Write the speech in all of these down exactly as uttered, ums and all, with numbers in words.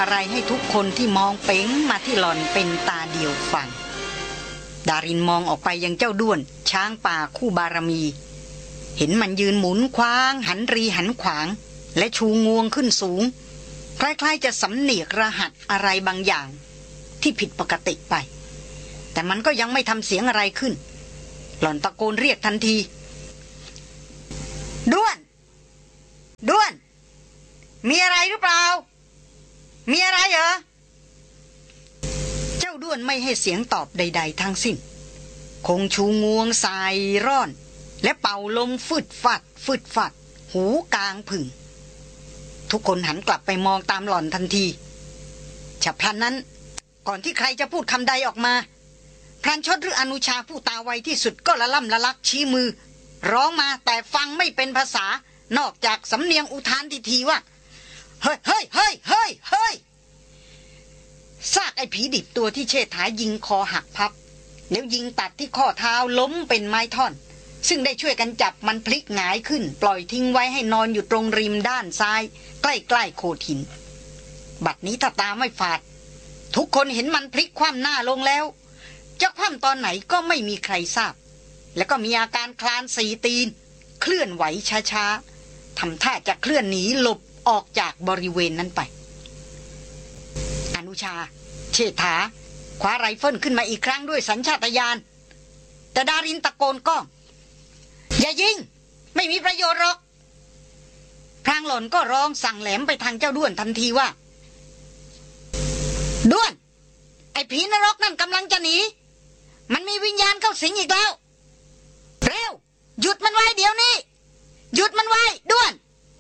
อะไรให้ทุกคนที่มองเป๋งมาที่หล่อนเป็นตาเดียวฟังดารินมองออกไปยังเจ้าด้วนช้างป่าคู่บารมีเห็นมันยืนหมุนคว้างหันรีหันขวางและชูงวงขึ้นสูงคล้ายๆจะสำเนียกรหัสอะไรบางอย่างที่ผิดปกติไปแต่มันก็ยังไม่ทำเสียงอะไรขึ้นหล่อนตะโกนเรียกทันทีด้วนด้วนมีอะไรหรือเปล่ามีอะไรเหรอเจ้าด้วนไม่ให้เสียงตอบใดๆทั้งสิ้นคงชูงวงสายร่อนและเป่าลมฟึดฟัดฟึดฟัดหูกลางผึ่งทุกคนหันกลับไปมองตามหล่อนทันทีฉับพลันนั้นก่อนที่ใครจะพูดคำใดออกมาพรานชดหรืออนุชาผู้ตาไวที่สุดก็ละล่ำละลักชี้มือร้องมาแต่ฟังไม่เป็นภาษานอกจากสำเนียงอุทานทีๆว่าเฮ้ยเฮ้ยเฮ้ยเฮ้ยเฮ้ยซากไอ้ผีดิบตัวที่เชษฐายิงคอหักพับแล้วยิงตัดที่ข้อเท้าล้มเป็นไม้ท่อนซึ่งได้ช่วยกันจับมันพลิกหงายขึ้นปล่อยทิ้งไว้ให้นอนอยู่ตรงริมด้านซ้ายใกล้ๆโขดหินบัดนี้ถ้าตาไม่ฝาดทุกคนเห็นมันพลิกคว่ำหน้าลงแล้วจะคว่ำตอนไหนก็ไม่มีใครทราบแล้วก็มีอาการคลานสี่ตีนเคลื่อนไหวช้าๆทำท่าจะเคลื่อนหนีหลบออกจากบริเวณนั้นไปอนุชาเชษฐาคว้าไรเฟิลขึ้นมาอีกครั้งด้วยสัญชาตญาณแต่ดารินตะโกนก้องอย่ายิงไม่มีประโยชน์หรอกพรางหล่นก็ร้องสั่งแหลมไปทางเจ้าด้วนทันทีว่าด้วนไอ้ผีนรกนั่นกำลังจะหนีมันมีวิญญาณเข้าสิงอีกแล้วเร็วหยุดมันไว้เดี๋ยวนี้หยุดมันไว้ด้วน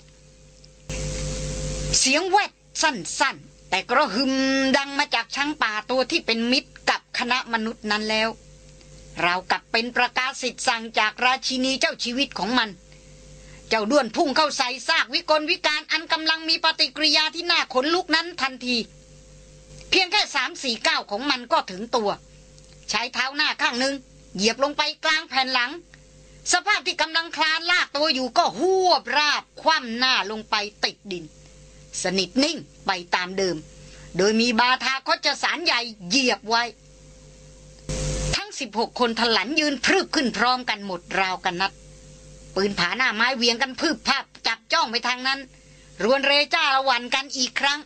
เสียงแวดสั้นๆแต่กระหึ่มดังมาจากช้างป่าตัวที่เป็นมิตรกับคณะมนุษย์นั้นแล้วราวกับเป็นประกาศสิทธิ์สั่งจากราชินีเจ้าชีวิตของมันเจ้าด้วนพุ่งเข้าใส่ซากวิกลวิการอันกำลังมีปฏิกิริยาที่น่าขนลุกนั้นทันทีเพียงแค่สามสี่ก้าวของมันก็ถึงตัวใช้เท้าหน้าข้างหนึ่งเหยียบลงไปกลางแผ่นหลังสภาพที่กำลังคลานลากตัวอยู่ก็หวบราบคว่ำหน้าลงไปติดดินสนิทนิ่งไปตามเดิมโดยมีบาทาคชสารใหญ่เหยียบไว้ทั้งสิบหกคนถลันยืนพรึกขึ้นพร้อมกันหมดราวกันนัดปืนผาหน้าไม้เวียงกันพึบพับจับจ้องไปทางนั้นรวนเรจ้าละวันกันอีกครั้ง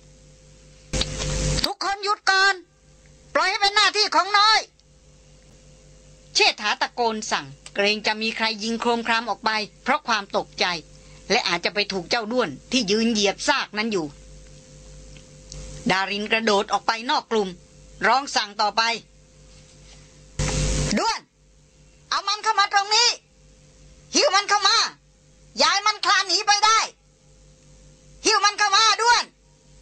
ทุกคนหยุดก่อนปล่อยให้เป็นหน้าที่ของน้อยเชษฐาตะโกนสั่งเกรงจะมีใครยิงโครมครามออกไปเพราะความตกใจและอาจจะไปถูกเจ้าด้วนที่ยืนเหยียบซากนั้นอยู่ดารินกระโดดออกไปนอกกลุ่มร้องสั่งต่อไปด้วนเอามันเข้ามาตรงนี้หิ้วมันเข้ามาย้ายมันคลานหนีไปได้หิ้วมันเข้ามาด้วน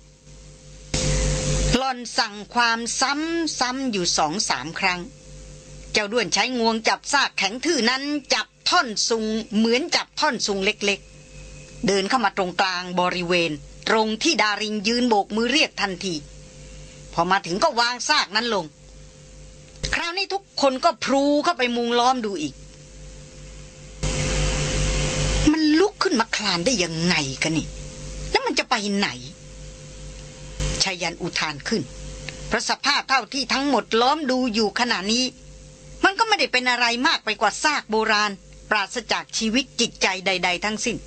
หล่อนสั่งความซ้ำๆอยู่สองสามครั้งเจ้าด้วนใช้งวงจับซากแข็งทื่อนั้นจับท่อนซุงเหมือนจับท่อนซุงเล็กๆเดินเข้ามาตรงกลางบริเวณตรงที่ดารินยืนโบกมือเรียกทันทีพอมาถึงก็วางซากนั้นลงคราวนี้ทุกคนก็พลูเข้าไปมุงล้อมดูอีกมันลุกขึ้นมาคลานได้ยังไงกันนี่แล้วมันจะไปไหนชายันอุทานขึ้นเพราะสภาพเท่าที่ทั้งหมดล้อมดูอยู่ขณะนี้มันก็ไม่ได้เป็นอะไรมากไปกว่าซากโบราณปราศจากชีวิตจิตใจใดๆทั้งสิ้น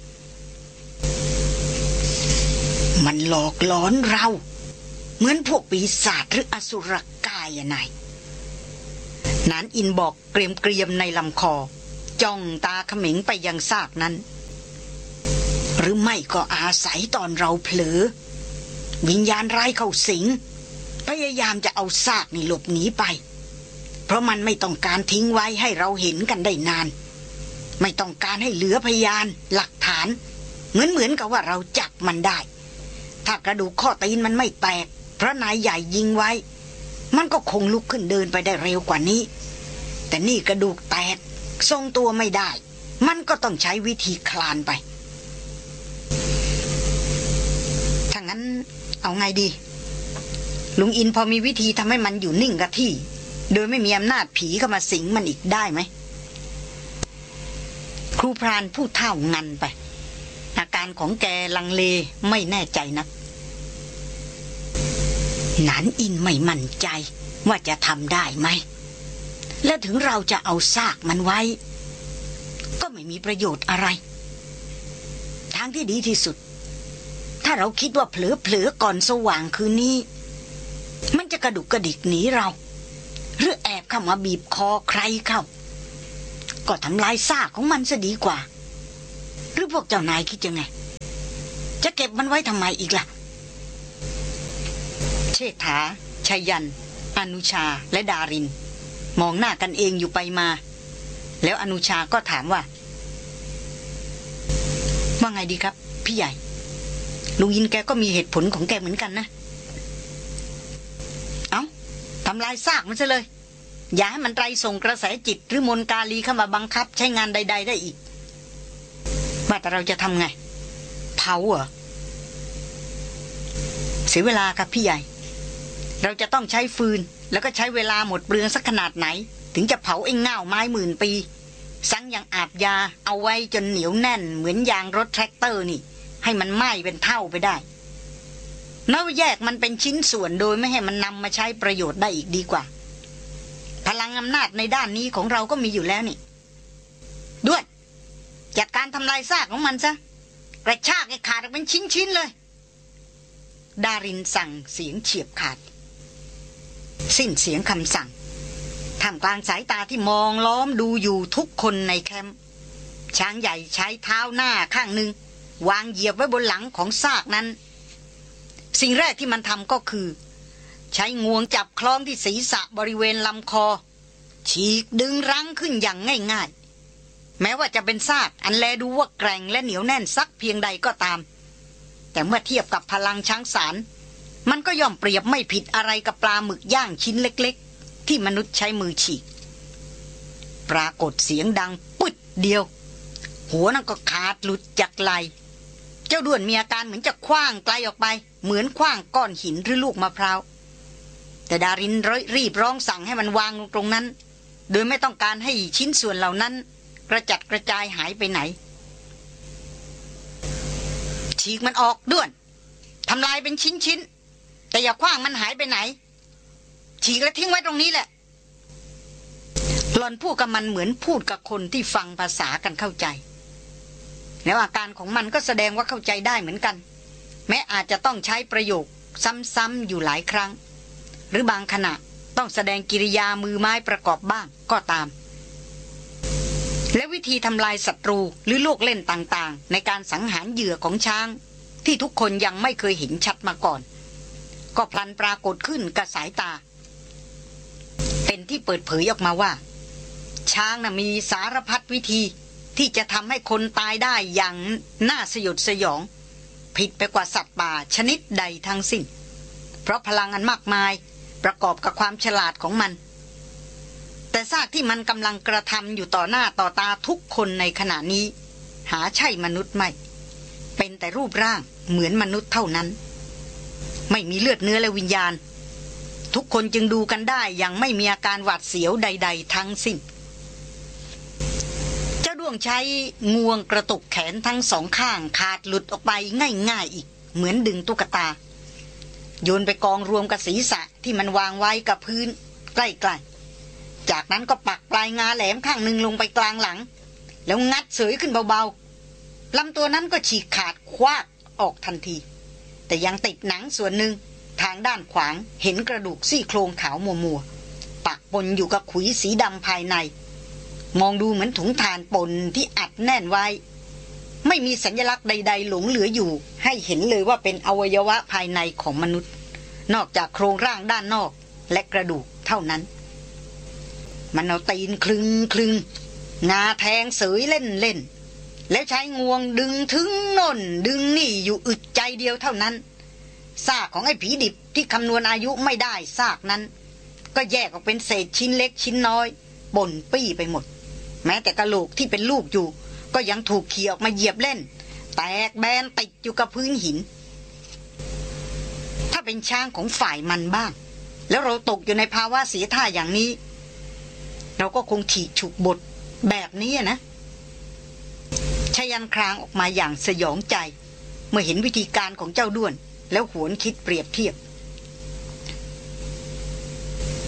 มันหลอกหลอนเราเหมือนพวกปีศาจหรืออสุรกายอะนายนานอินบอกเกรียมเกรียมในลำคอจ้องตาเขม็งไปยังซากนั้นหรือไม่ก็อาศัยตอนเราเผลอวิญญาณร้ายเข้าสิงพยายามจะเอาซากนี่หลบหนีไปเพราะมันไม่ต้องการทิ้งไว้ให้เราเห็นกันได้นานไม่ต้องการให้เหลือพยานหลักฐานเหมือนเหมือนกับว่าเราจับมันได้ถ้ากระดูกข้อตีนมันไม่แตกเพราะนายใหญ่ยิงไว้มันก็คงลุกขึ้นเดินไปได้เร็วกว่านี้แต่นี่กระดูกแตกทรงตัวไม่ได้มันก็ต้องใช้วิธีคลานไปถ้างั้นเอาไงดีลุงอินพอมีวิธีทำให้มันอยู่นิ่งกับที่โดยไม่มีอำนาจผีเข้ามาสิงมันอีกได้ไหมครูพรานผู้เฒ่างันไปอาการของแกลังเลไม่แน่ใจนักหนานอินไม่มั่นใจว่าจะทำได้ไหมและถึงเราจะเอาซากมันไว้ก็ไม่มีประโยชน์อะไรทางที่ดีที่สุดถ้าเราคิดว่าเผลอๆก่อนสว่างคืนนี้มันจะกระดุกกระดิกหนีเราหรือแอบเข้ามาบีบคอใครเข้าก็ทำลายซากของมันซะดีกว่าหรือพวกเจ้านายคิดยังไงจะเก็บมันไว้ทำไมอีกล่ะเชษฐาชัยยันอนุชาและดารินมองหน้ากันเองอยู่ไปมาแล้วอนุชาก็ถามว่าว่าไงดีครับพี่ใหญ่ลุงยินแกก็มีเหตุผลของแกเหมือนกันนะเอาทำลายซากมันซะเลยอย่าให้มันไตรส่งกระแสจิตหรือมนกาลีเข้ามาบังคับใช้งานใดๆได้อีกว่าแต่เราจะทำไงเผาเหรอเสียเวลาครับพี่ใหญ่เราจะต้องใช้ฟืนแล้วก็ใช้เวลาหมดเปลืองสักขนาดไหนถึงจะเผาไอ้เง่าไม้หมื่นปีสังยังอาบยาเอาไว้จนเหนียวแน่นเหมือนยางรถแทรกเตอร์นี่ให้มันไหม้เป็นเท่าไปได้แล้วแยกมันเป็นชิ้นส่วนโดยไม่ให้มันนำมาใช้ประโยชน์ได้อีกดีกว่าพลังอำนาจในด้านนี้ของเราก็มีอยู่แล้วนี่ด้วยจากการทำลายซากของมันซะกระชากให้ขาดเป็นชิ้นๆเลยดารินสั่งเสียงเฉียบขาดสิ้นเสียงคำสั่งท่ามกลางสายตาที่มองล้อมดูอยู่ทุกคนในแคมป์ช้างใหญ่ใช้เท้าหน้าข้างหนึ่งวางเหยียบไว้บนหลังของซากนั้นสิ่งแรกที่มันทำก็คือใช้งวงจับคล้องที่ศีรษะบริเวณลำคอฉีกดึงรั้งขึ้นอย่างง่ายๆแม้ว่าจะเป็นซากอันแลดูว่าแกร่งและเหนียวแน่นสักเพียงใดก็ตามแต่เมื่อเทียบกับพลังช้างสารมันก็ย่อมเปรียบไม่ผิดอะไรกับปลาหมึกย่างชิ้นเล็กๆที่มนุษย์ใช้มือฉีกปรากฏเสียงดังปึ๊ดเดียวหัวนั่นก็ขาดหลุดจากไหล่เจ้าด้วนมีอาการเหมือนจะคว้างไกลออกไปเหมือนคว้างก้อนหินหรือลูกมะพร้าวแต่ดารินรีบร้องสั่งให้มันวางลงตรงนั้นโดยไม่ต้องการให้ชิ้นส่วนเหล่านั้นกระจัดกระจายหายไปไหนฉีกมันออกด้วนทำลายเป็นชิ้นๆแต่อย่าคว้างมันหายไปไหนฉีกแล้วทิ้งไว้ตรงนี้แหละหล่อนพูดกับมันเหมือนพูดกับคนที่ฟังภาษากันเข้าใจแล้วอาการของมันก็แสดงว่าเข้าใจได้เหมือนกันแม้อาจจะต้องใช้ประโยคซ้ำๆอยู่หลายครั้งหรือบางขณะต้องแสดงกิริยามือไม้ประกอบบ้างก็ตามและวิธีทำลายศัตรูหรือลูกเล่นต่างๆในการสังหารเหยื่อของช้างที่ทุกคนยังไม่เคยเห็นชัดมาก่อนก็พลันปรากฏขึ้นกับสายตาเป็นที่เปิดเผยออกมาว่าช้างน่ะมีสารพัดวิธีที่จะทำให้คนตายได้อย่างน่าสยดสยองผิดไปกว่าสัตว์ป่าชนิดใดทั้งสิ้นเพราะพลังอันมากมายประกอบกับความฉลาดของมันแต่ซากที่มันกำลังกระทำอยู่ต่อหน้าต่อตาทุกคนในขณะนี้หาใช่มนุษย์ไม่เป็นแต่รูปร่างเหมือนมนุษย์เท่านั้นไม่มีเลือดเนื้อและวิญญาณทุกคนจึงดูกันได้อย่างไม่มีอาการหวาดเสียวใดๆทั้งสิ้นเจ้าดวงใช้งวงกระตุกแขนทั้งสองข้างขาดหลุดออกไปง่ายๆอีกเหมือนดึงตุ๊กตาโยนไปกองรวมกับศีรษะที่มันวางไว้กับพื้นใกล้ๆจากนั้นก็ปักปลายงาแหลมข้างหนึ่งลงไปกลางหลังแล้วงัดเสยขึ้นเบาๆลำตัวนั้นก็ฉีกขาดคว้าออกทันทีแต่ยังติดหนังส่วนหนึ่งทางด้านขวางเห็นกระดูกซี่โครงขาวมัวๆปักปนอยู่กับขุยสีดำภายในมองดูเหมือนถุงถ่านปนที่อัดแน่นไว้ไม่มีสัญลักษณ์ใดๆหลงเหลืออยู่ให้เห็นเลยว่าเป็นอวัยวะภายในของมนุษย์นอกจากโครงร่างด้านนอกและกระดูกเท่านั้นมันเอาตีนคลึงคลึงงาแทงเสยเล่นเล่นแล้วใช้งวงดึงถึงโน่นดึงนี่อยู่อึดใจเดียวเท่านั้นซากของไอ้ผีดิบที่คำนวณอายุไม่ได้ซากนั้นก็แยกออกเป็นเศษชิ้นเล็กชิ้นน้อยปนปี้ไปหมดแม้แต่กะโหลกที่เป็นลูกอยู่ก็ยังถูกเขี่ยออกมาเหยียบเล่นแตกแบนติดอยู่กับพื้นหินถ้าเป็นช้างของฝ่ายมันบ้างแล้วเราตกอยู่ในภาวะเสียท่าอย่างนี้เราก็คงถีบฉุกบทแบบนี้นะชยันครางออกมาอย่างสยองใจเมื่อเห็นวิธีการของเจ้าด้วนแล้วหวนคิดเปรียบเทียบ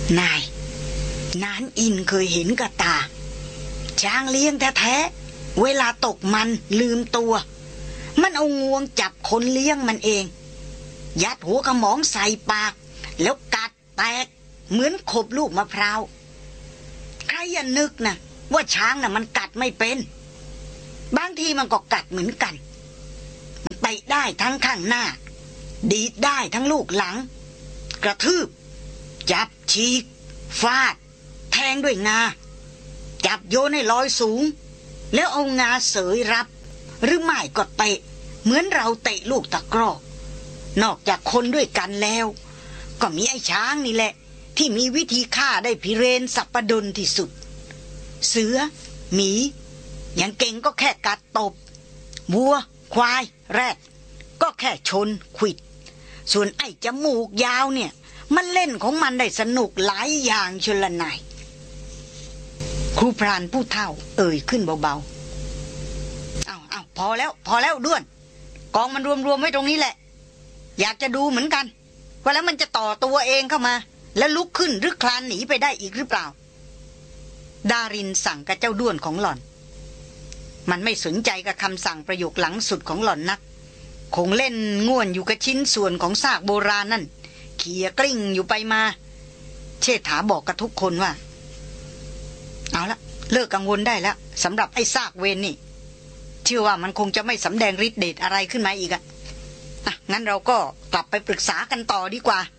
นายนานอินเคยเห็นกับตาช้างเลี้ยงแท้ๆเวลาตกมันลืมตัวมันเอางวงจับคนเลี้ยงมันเองยัดหัวกระหม่อมใส่ปากแล้วกัดแตกเหมือนขบลูกมะพร้าวใครอย่านึกนะว่าช้างน่ะมันกัดไม่เป็นบางทีมันก็กัดเหมือนกันเตะได้ทั้งข้างหน้าดีดได้ทั้งลูกหลังกระทืบจับฉีกฟาดแทงด้วยงาจับโยนให้ลอยสูงแล้วเอางาเสยรับหรือไม่ก็เตะเหมือนเราเตะลูกตะกร้อนอกจากคนด้วยกันแล้วก็มีไอ้ช้างนี่แหละที่มีวิธีฆ่าได้พิเรนสัปปดลที่สุดเสือหมีอย่างเก่งก็แค่กัดตบวัวควายแรดก็แค่ชนขวิดส่วนไอ้จมูกยาวเนี่ยมันเล่นของมันได้สนุกหลายอย่างชลนายครูพรานผู้เฒ่าเอ่ยขึ้นเบาๆเอาเอาพอแล้วพอแล้วด้วนกองมันรวมๆไว้ตรงนี้แหละอยากจะดูเหมือนกันว่าแล้วมันจะต่อตัวเองเข้ามาแล้วลุกขึ้นหรือคลานหนีไปได้อีกหรือเปล่าดารินสั่งกับเจ้าด้วนของหล่อนมันไม่สนใจกับคำสั่งประโยคหลังสุดของหล่อนนักคงเล่นง่วนอยู่กับชิ้นส่วนของซากโบราณนั่นเขี่ยกลิ้งอยู่ไปมาเชษฐาบอกกับทุกคนว่าเอาละเลิกกังวลได้แล้วสำหรับไอ้ซากเวรนี่เชื่อว่ามันคงจะไม่สำแดงฤทธิ์เดชอะไรขึ้นมาอีกอะอ่ะงั้นเราก็กลับไปปรึกษากันต่อดีกว่า